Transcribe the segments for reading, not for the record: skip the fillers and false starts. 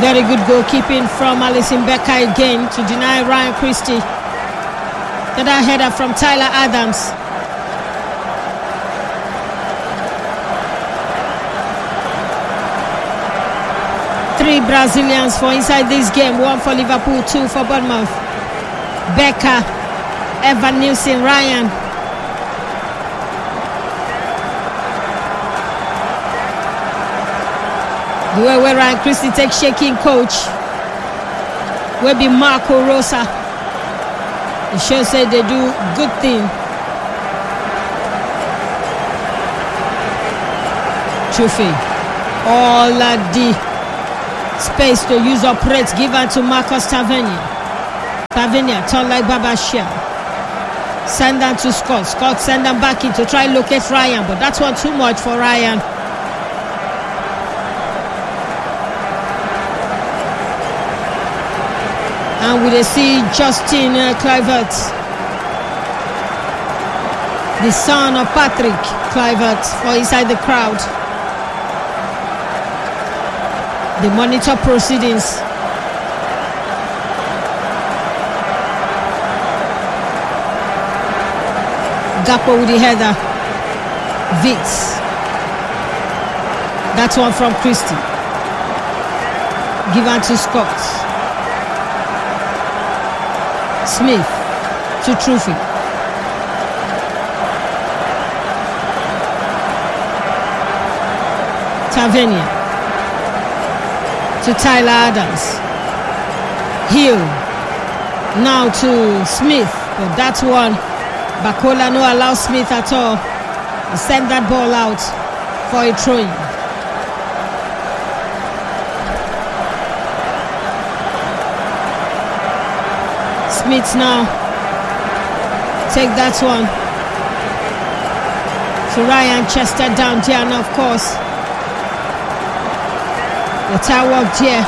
Very good goalkeeping from Alison Becker again to deny Ryan Christie. That header from Tyler Adams. Three Brazilians for inside this game. One for Liverpool, two for Bournemouth. Becker, Evan Nielsen, Ryan. The way where Ryan Christie takes shaking coach will be Marco Rosa. It shows that they do good thing. Trophy. All the space to use operates given to Marcus Tavernier. Tavernier turn like Babashia. Send them to Scott. Scott send them back in to try locate Ryan, but that's one too much for Ryan. And we see Justin Kluivert, the son of Patrick Kluivert, for inside the crowd. They monitor proceedings. Gakpo with the header. Vitz. That's one from Christie. Given to Scott. Smith to Trophy. Tavernier to Tyler Adams. Hill now to Smith, but that's one. Bakola no allows Smith at all. He sent that ball out for a throw-in. Smith now take that one to Ryan Chester down there, and of course the tie work here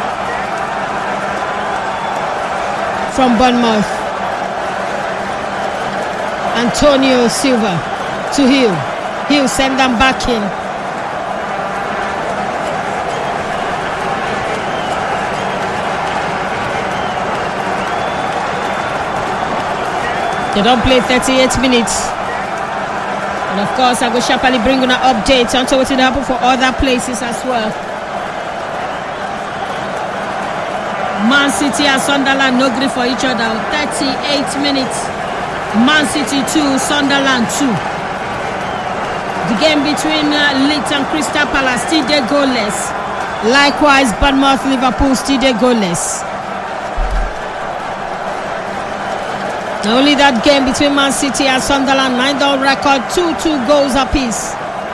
from Bournemouth. Antonio Silva to Hill. Hill send them back in. They don't play 38 minutes. And of course, I go sharply bring you an update on what will happen for other places as well. Man City and Sunderland no agree for each other. 38 minutes. Man City 2, Sunderland 2. The game between Leeds and Crystal Palace still they goalless. Likewise, Bournemouth Liverpool still they goalless. Only that game between Man City and Sunderland, 9-0 record, 2-2 goals apiece.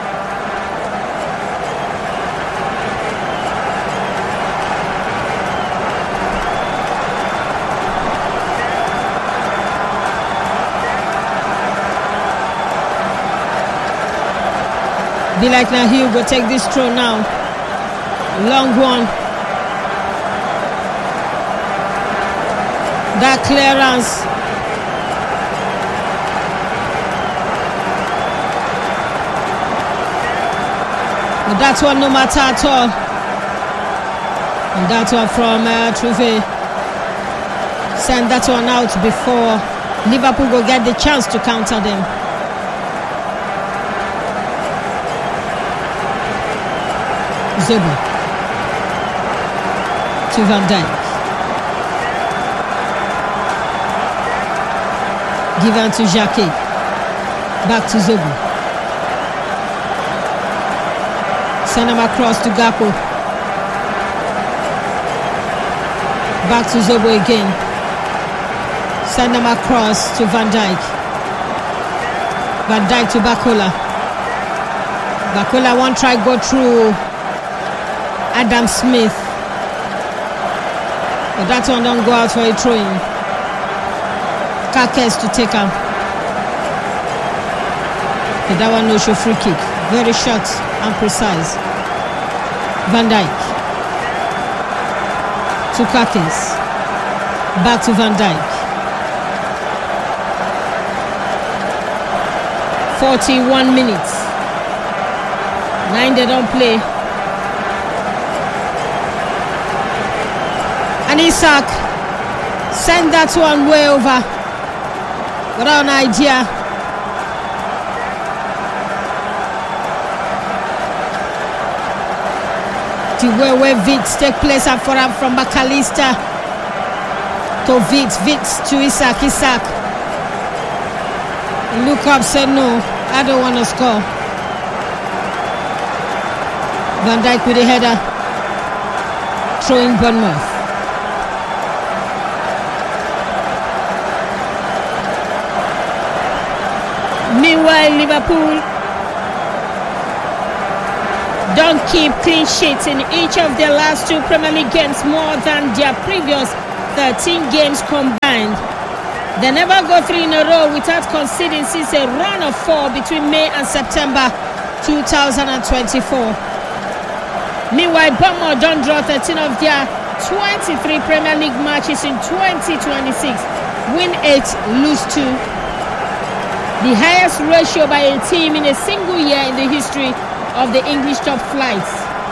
Be like now, Hugh go take this throw now. Long one. That clearance. But that one no matter at all. And that one from Trouvé. Send that one out before Liverpool go get the chance to counter them. Zobo to Van Dijk. Given to Jacquet. Back to Zobo. Send him across to Gakpo. Back to Zobo again. Send him across to Van Dijk. Van Dijk to Bakola. Bakola won't try go through Adam Smith. But that one don't go out for a throw-in. Kakes to take him. But that one no show free kick. Very short and precise. Van Dijk to Kakes. Back to Van Dijk. 41 minutes. 9 they don't play. And Isaac sent that one way over without an idea. The way where Vitz take place up for up from McAllister to Vitz to Isaac. Isaac look up, said no, I don't want to score. Van Dijk with the header, throwing Bournemouth. Meanwhile, Liverpool don't keep clean sheets in each of their last 2 Premier League games more than their previous 13 games combined. They never go 3 in a row without conceding since a run of 4 between May and September 2024. Meanwhile, Bournemouth don't draw 13 of their 23 Premier League matches in 2026. Win 8, lose 2. The highest ratio by a team in a single year in the history of the English top flights.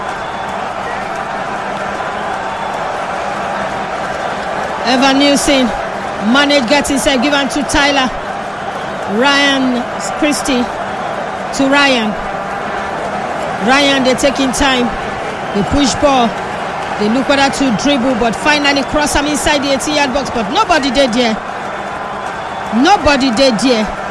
Evan Nielsen managed gets inside, given to Tyler. Ryan Christie to Ryan. Ryan, they're taking time. They push ball. They look whether to dribble, but finally cross them inside the 18-yard box. But nobody did there. Nobody did there.